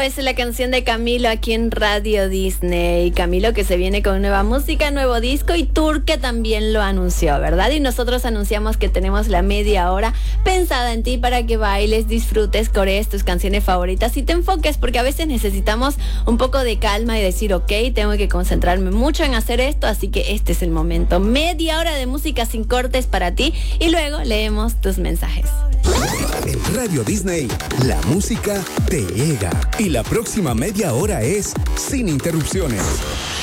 es la canción de Camilo aquí en Radio Disney. Camilo que se viene con nueva música, nuevo disco, y Turque también lo anunció, ¿verdad? Y nosotros anunciamos que tenemos la media hora pensada en ti para que bailes, disfrutes, corees tus canciones favoritas y te enfoques, porque a veces necesitamos un poco de calma y decir, ok, tengo que concentrarme mucho en hacer esto, así que este es el momento. Media hora de música sin cortes para ti y luego leemos tus mensajes. En Radio Disney, la música te llega y la próxima media hora es sin interrupciones.